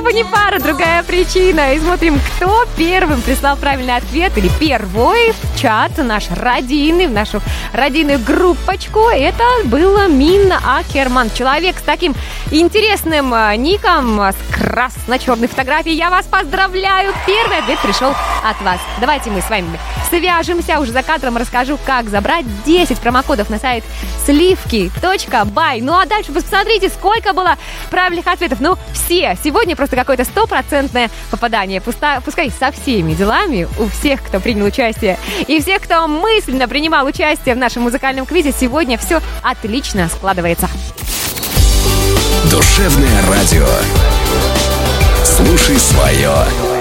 группа «Не пара», другая причина. И смотрим, кто первым прислал правильный ответ или первый в чат наш родийный, в нашу родийную группочку. Это была Минна Акерман. Человек с таким интересным ником, с красно-черной фотографией. Я вас поздравляю. Первый ответ пришел от вас. Давайте мы с вами свяжемся. Уже за кадром расскажу, как забрать 10 промокодов на сайт сливки.бай. Ну а дальше посмотрите, сколько было правильных ответов. Ну, все. Сегодня просто какое-то стопроцентное попадание. Пускай со всеми делами у всех, кто принял участие, и всех, кто мысленно принимал участие в нашем музыкальном квизе, сегодня все отлично складывается. Душевное радио. Слушай свое.